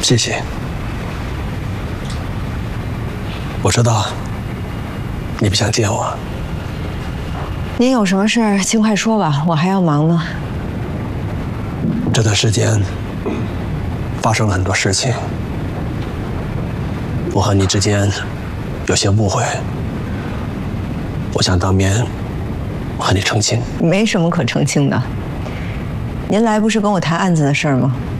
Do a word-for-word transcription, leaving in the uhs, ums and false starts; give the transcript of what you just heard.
谢谢。我知道你不想见我。 您有什么事儿尽快说吧，我还要忙呢。 这段时间发生了很多事情，我和你之间有些误会，我想当面和你澄清。 没什么可澄清的。您来不是跟我谈案子的事儿吗？